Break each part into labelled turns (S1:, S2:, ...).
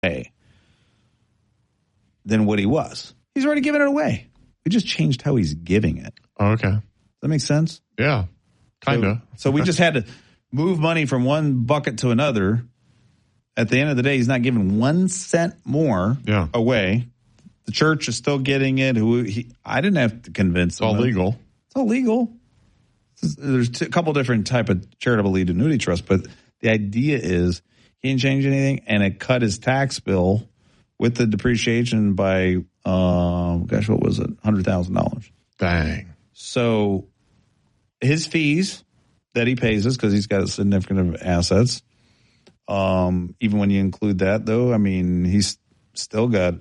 S1: than what he was. He's already given it away. We just changed how he's giving it.
S2: Oh, okay.
S1: Does that make sense?
S2: Yeah, kind of.
S1: So we just had to move money from one bucket to another. At the end of the day, he's not giving 1 cent more away. The church is still getting it. I didn't have to convince him.
S2: It's all legal.
S1: It's all legal. There's a couple different type of charitable lead annuity trust, but the idea is he didn't change anything, and it cut his tax bill with the depreciation by, what was it? $100,000.
S2: Dang.
S1: So his fees that he pays us because he's got a significant assets. Even when you include that, though, I mean, he's still got,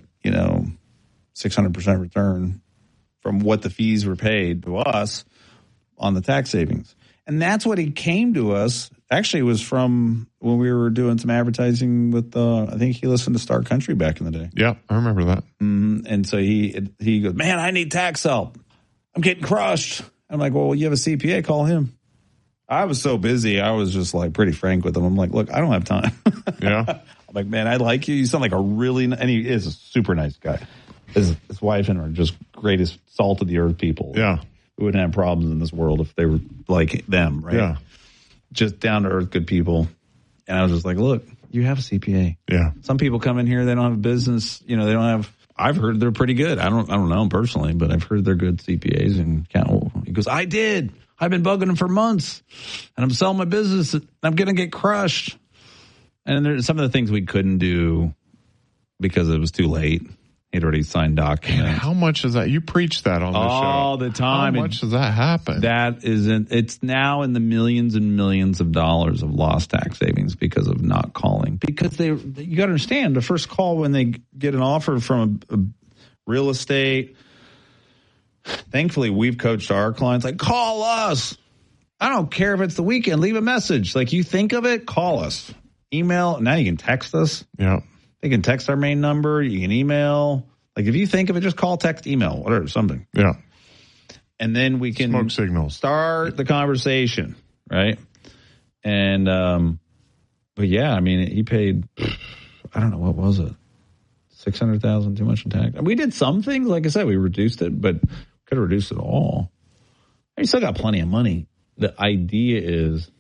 S1: 600% return from what the fees were paid to us on the tax savings. And that's what he came to us. Actually, it was from when we were doing some advertising with, I think he listened to Star Country back in the day.
S2: Yeah, I remember that.
S1: And so he goes, man, I need tax help. I'm getting crushed. I'm like, well, you have a CPA, call him. I was so busy. I was just like pretty frank with him. I'm like, look, I don't have time.
S2: Yeah.
S1: I'm like, man, I like you. You sound like and he is a super nice guy. His wife and her are just greatest salt of the earth people.
S2: Yeah.
S1: We wouldn't have problems in this world if they were like them, right?
S2: Yeah.
S1: Just down to earth, good people. And I was just like, look, you have a CPA.
S2: Yeah.
S1: Some people come in here, they don't have a business. They don't have. I've heard they're pretty good. I don't know them personally, but I've heard they're good CPAs. And he goes, I've been bugging them for months, and I'm selling my business. And I'm going to get crushed. And there's some of the things we couldn't do because it was too late. He'd already signed documents.
S2: Man, how much is that? You preach that on the show
S1: all the time.
S2: How much does that happen?
S1: It's now in the millions and millions of dollars of lost tax savings because of not calling. Because you got to understand, the first call when they get an offer from a real estate. Thankfully, we've coached our clients like, call us. I don't care if it's the weekend. Leave a message. Like, you think of it, call us. Email. Now you can text us.
S2: Yeah.
S1: They can text our main number. You can email. Like, if you think of it, just call, text, email, whatever, something.
S2: Yeah.
S1: And then we can
S2: smoke signals.
S1: Start the conversation, right? And, but yeah, I mean, he paid, I don't know, what was it? $600,000 too much in tax. We did some things. Like I said, we reduced it, but could have reduced it all. You still got plenty of money. The idea is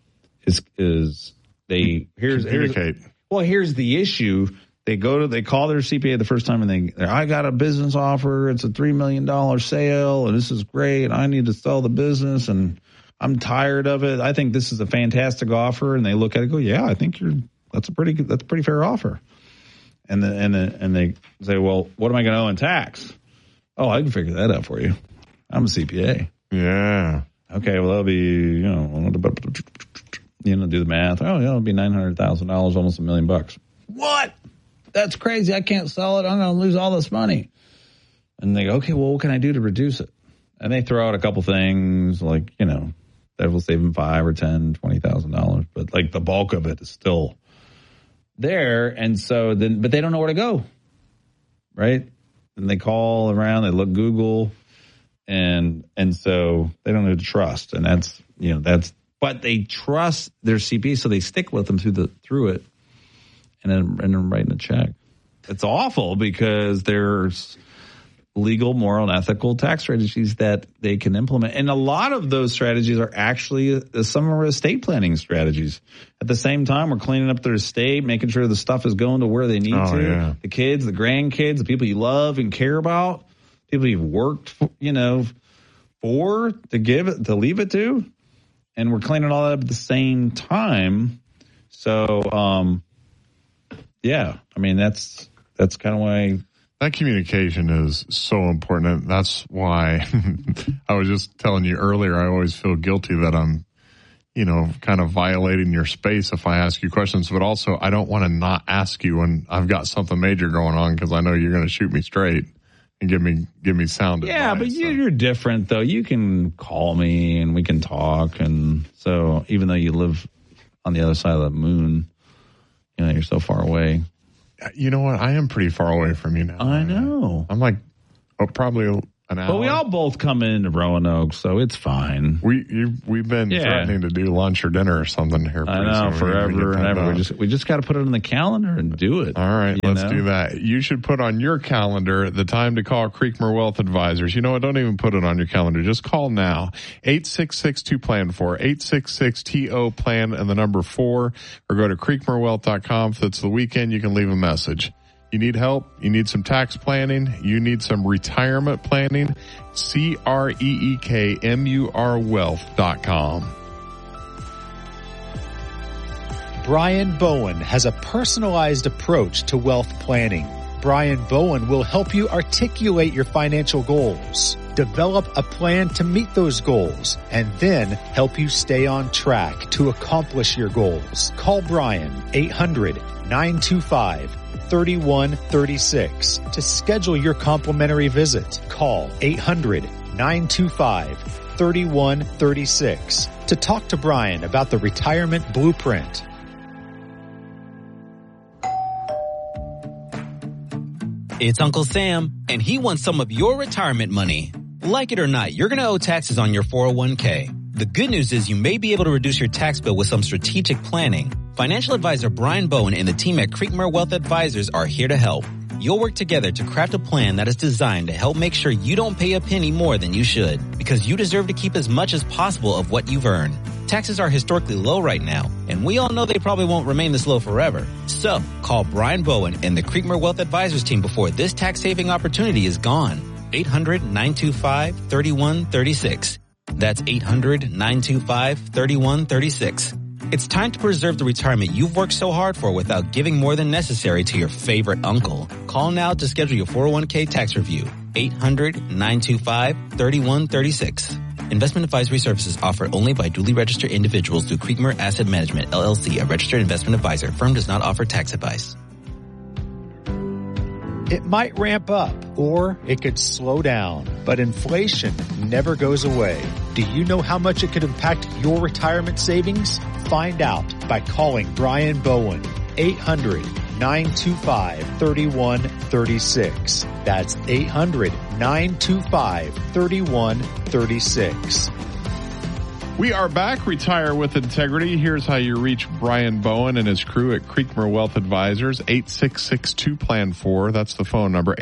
S1: here's the issue. They call their CPA the first time and I got a business offer. It's a $3 million sale and this is great. I need to sell the business and I'm tired of it. I think this is a fantastic offer. And they look at it and go, yeah, I think that's a pretty fair offer. And they say, well, what am I going to owe in tax? Oh, I can figure that out for you. I'm a CPA.
S2: Yeah.
S1: Okay, well, that'll be, do the math. Oh, yeah, it'll be $900,000, almost $1 million. What? That's crazy. I can't sell it. I'm going to lose all this money. And they go, okay, well, what can I do to reduce it? And they throw out a couple things like, that will save them $5,000 or $10,000, $20,000. But like the bulk of it is still there. And so but they don't know where to go. Right? And they call around, they look Google, and so they don't know who to trust. And but they trust their CP, so they stick with them through it, and then writing a check. It's awful because there's legal, moral, and ethical tax strategies that they can implement. And a lot of those strategies are actually some are estate planning strategies. At the same time, we're cleaning up their estate, making sure the stuff is going to where they need to. Yeah. The kids, the grandkids, the people you love and care about, people you've worked for, to leave it to. And we're cleaning all that up at the same time. So, yeah, I mean, that's kind of why.
S2: That communication is so important. That's why I was just telling you earlier, I always feel guilty that I'm, kind of violating your space if I ask you questions. But also, I don't want to not ask you when I've got something major going on because I know you're going to shoot me straight and give me sound advice.
S1: Yeah, but you're different, though. You can call me and we can talk. And so even though you live on the other side of the moon, you're so far away.
S2: You know what? I am pretty far away from you now.
S1: I know.
S2: I'm like, probably an hour.
S1: But we all both come into Roanoke, so it's fine.
S2: We've been threatening to do lunch or dinner or something here.
S1: I know, forever and ever. We just got to put it on the calendar and do it.
S2: All right, let's do that. You should put on your calendar the time to call Creekmore Wealth Advisors. You know what? Don't even put it on your calendar. Just call now. 866-2-PLAN-4. 866-TO-PLAN and the number 4. Or go to creekmorewealth.com. If it's the weekend, you can leave a message. You need help? You need some tax planning? You need some retirement planning? CREEKMUR Wealth.com.
S3: Brian Bowen has a personalized approach to wealth planning. Brian Bowen will help you articulate your financial goals, develop a plan to meet those goals, and then help you stay on track to accomplish your goals. Call Brian 800-925-3136 to schedule your complimentary visit. Call 800-925-3136 to talk to Brian about the retirement blueprint.
S4: It's Uncle Sam, and he wants some of your retirement money. Like it or not, you're going to owe taxes on your 401k. The good news is you may be able to reduce your tax bill with some strategic planning. Financial advisor Brian Bowen and the team at Creekmore Wealth Advisors are here to help. You'll work together to craft a plan that is designed to help make sure you don't pay a penny more than you should, because you deserve to keep as much as possible of what you've earned. Taxes are historically low right now, and we all know they probably won't remain this low forever. So, call Brian Bowen and the Creekmore Wealth Advisors team before this tax-saving opportunity is gone. 800-925-3136. That's 800-925-3136. It's time to preserve the retirement you've worked so hard for without giving more than necessary to your favorite uncle. Call now to schedule your 401k tax review. 800-925-3136. Investment advisory services offered only by duly registered individuals through Creekmore Asset Management, LLC, a registered investment advisor. Firm does not offer tax advice.
S3: It might ramp up, or it could slow down, but inflation never goes away. Do you know how much it could impact your retirement savings? Find out by calling Brian Bowen, 800-925-3136. That's 800-925-3136.
S2: We are back. Retire with Integrity. Here's how you reach Brian Bowen and his crew at Creekmore Wealth Advisors. 866-2-PLAN-4. That's the phone number.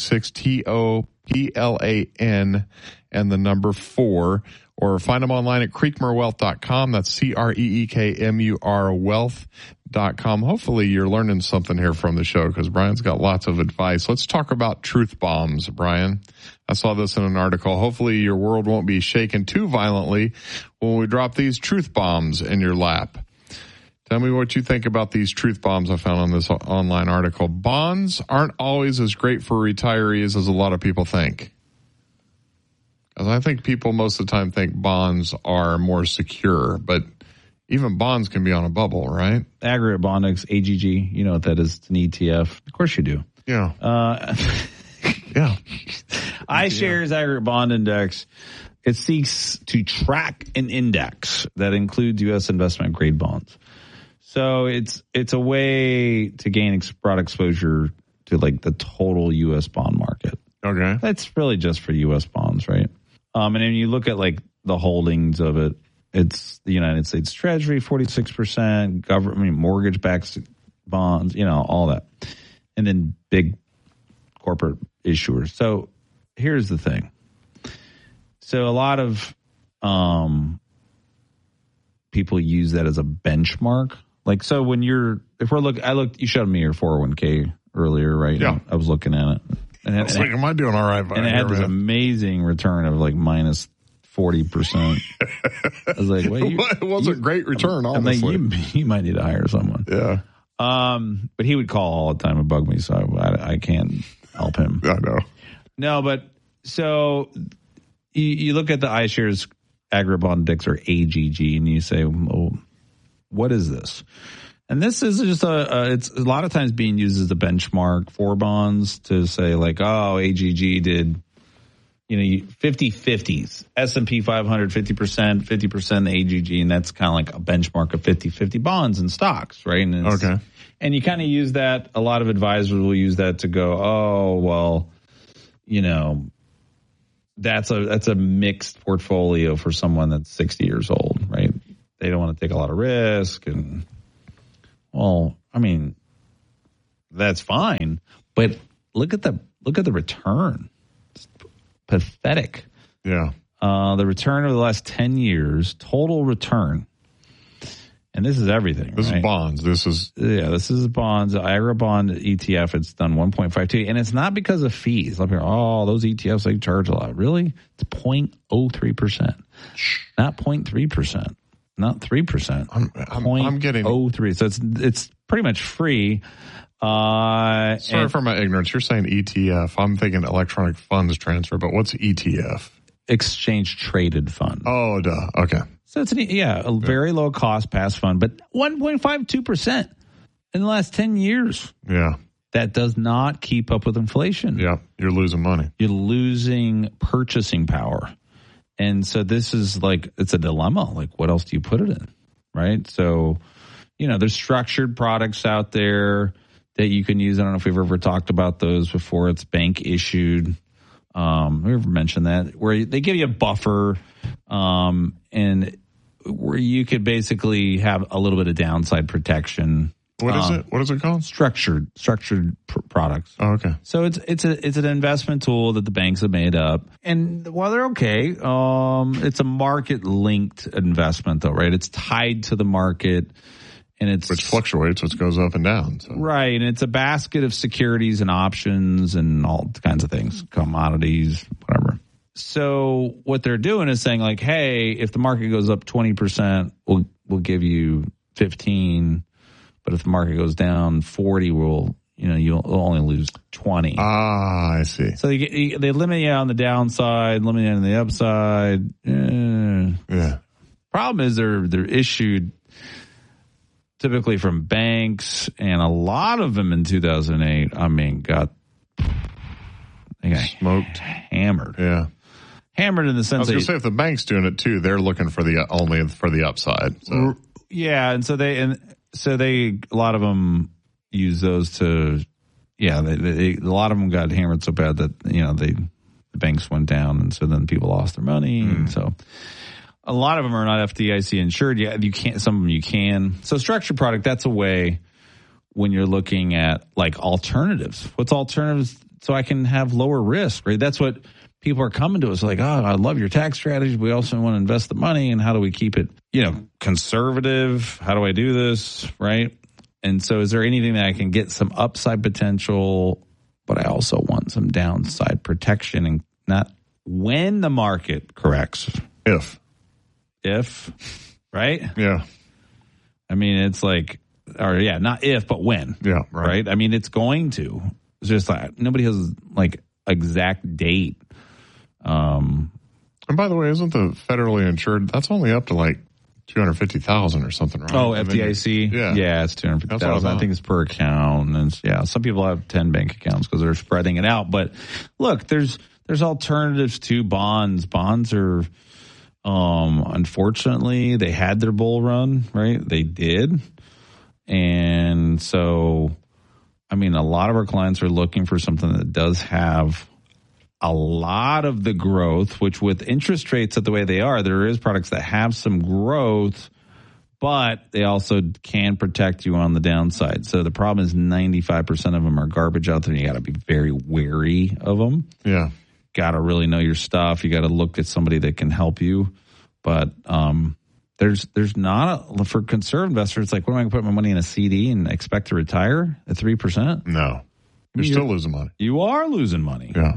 S2: 866-TOPLAN and the number 4. Or find them online at creekmorewealth.com. That's CREEKMUR Wealth.com. Hopefully you're learning something here from the show, because Brian's got lots of advice. Let's talk about truth bombs, Brian. I saw this in an article. Hopefully your world won't be shaken too violently when we drop these truth bombs in your lap. Tell me what you think about these truth bombs I found on this online article. Bonds aren't always as great for retirees as a lot of people think. Because I think people most of the time think bonds are more secure, but even bonds can be on a bubble, right?
S1: Aggregate Bond Index, AGG, you know what that is. It's an ETF. Of course you do.
S2: Yeah.
S1: Yeah. iShares Aggregate Bond Index. It seeks to track an index that includes U.S. investment grade bonds. So it's a way to gain broad exposure to like the total U.S. bond market.
S2: Okay.
S1: That's really just for U.S. bonds, right? And then you look at like the holdings of it. It's the United States Treasury, 46%, government mortgage-backed bonds, you know, all that. And then big corporate issuers. So here's the thing. So a lot of people use that as a benchmark. Like, so when you showed me your 401k earlier, right?
S2: Yeah.
S1: I was looking at it. And
S2: I was like, am I doing all right?
S1: And it had this amazing return of like minus 40%. I was like, well,
S2: it was a great return, honestly.
S1: I'm like, you might need to hire someone.
S2: Yeah.
S1: But he would call all the time and bug me, so I can't help him.
S2: I know.
S1: No, but so you look at the iShares Aggregate Bond Index, or AGG, and you say, well, what is this? And this is just it's a lot of times being used as a benchmark for bonds to say like, oh, AGG did, 50-50s, S&P 500, 50%, 50% AGG, and that's kind of like a benchmark of 50-50 bonds and stocks, right? And
S2: okay.
S1: And you kind of use that, a lot of advisors will use that to go, oh, well, that's a mixed portfolio for someone that's 60 years old, right? They don't want to take a lot of risk, and that's fine. But look at the return. It's pathetic.
S2: Yeah.
S1: The return over the last 10 years, total return. And this is everything.
S2: This
S1: right?
S2: is bonds. This is
S1: bonds. IRA bond ETF, it's done 1.52. And it's not because of fees. Up here, those ETFs, they charge a lot. Really? It's 0.03%. Not 0.3%. Not 3%.
S2: I'm getting
S1: 0.03. So it's pretty much free.
S2: Sorry for my ignorance. You're saying ETF. I'm thinking electronic funds transfer, but what's ETF?
S1: Exchange traded fund.
S2: Oh, duh. Okay.
S1: So it's a very low cost pass fund, but 1.52% in the last 10 years.
S2: Yeah.
S1: That does not keep up with inflation.
S2: Yeah. You're losing money.
S1: You're losing purchasing power. And so this is it's a dilemma. Like, what else do you put it in? Right. So, there's structured products out there that you can use. I don't know if we've ever talked about those before. It's bank issued. We ever mentioned that, where they give you a buffer, and where you could basically have a little bit of downside protection.
S2: What is it? What is it called?
S1: Structured products.
S2: Oh, okay.
S1: So it's an investment tool that the banks have made up, and while they're okay, it's a market linked investment though, right? It's tied to the market. And
S2: which fluctuates, which goes up and down. So.
S1: Right. And it's a basket of securities and options and all kinds of things, commodities, whatever. So what they're doing is saying hey, if the market goes up 20%, we'll give you 15. But if the market goes down 40, you'll only lose 20.
S2: Ah, I see.
S1: So they limit you on the downside, limit you on the upside.
S2: Yeah.
S1: Problem is they're issued typically from banks, and a lot of them in 2008, got
S2: smoked,
S1: hammered.
S2: Yeah,
S1: hammered in the sense.
S2: I was going to say, if the bank's doing it too, they're looking for only for the upside. So.
S1: Yeah, and so a lot of them use those to. Yeah, a lot of them got hammered so bad that the banks went down, and so then people lost their money, and so. A lot of them are not FDIC insured. Yeah, you can't. Some of them you can. So structured product, that's a way when you're looking at alternatives. What's alternatives so I can have lower risk, right? That's what people are coming to us I love your tax strategies. We also want to invest the money, and how do we keep it, conservative? How do I do this, right? And so is there anything that I can get some upside potential, but I also want some downside protection, and not when the market corrects. If, right?
S2: Yeah.
S1: I mean, it's not if, but when.
S2: Yeah,
S1: right. I mean, it's going to. It's just nobody has exact date.
S2: And by the way, isn't the federally insured? That's only up to 250,000 or something, right?
S1: Oh, FDIC. Yeah, it's 250,000. I think it's per account, and some people have 10 bank accounts because they're spreading it out. But look, there's alternatives to bonds. Bonds are. Unfortunately, they had their bull run, right? They did. And so, a lot of our clients are looking for something that does have a lot of the growth, which with interest rates at the way they are, there is products that have some growth, but they also can protect you on the downside. So the problem is 95% of them are garbage out there, and you got to be very wary of them.
S2: Yeah.
S1: Got to really know your stuff. You got to look at somebody that can help you. But there's not for conservative investors. What am I going to put my money in a CD and expect to retire at 3%?
S2: No, you're still losing money.
S1: You are losing money.
S2: Yeah.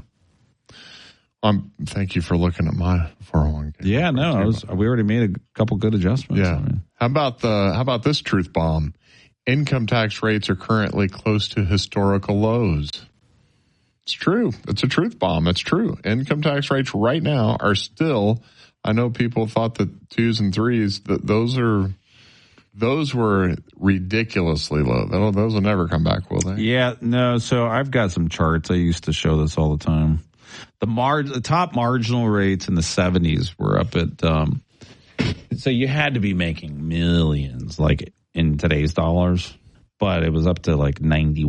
S2: Thank you for looking at my 401k.
S1: Yeah, no, we already made a couple good adjustments.
S2: Yeah. How about this truth bomb? Income tax rates are currently close to historical lows. It's true. It's a truth bomb. It's true. Income tax rates right now are still, I know people thought that 2s and 3s, that those were ridiculously low. Those will never come back, will they?
S1: Yeah, no. So I've got some charts. I used to show this all the time. The top marginal rates in the 70s were up at, so you had to be making millions, in today's dollars, but it was up to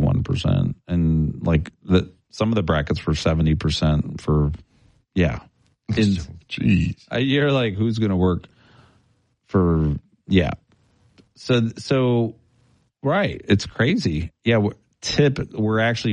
S1: 91%. And some of the brackets were 70% for,
S2: Jeez.
S1: You're like, who's going to work for, yeah. So, right. It's crazy. Yeah. We're actually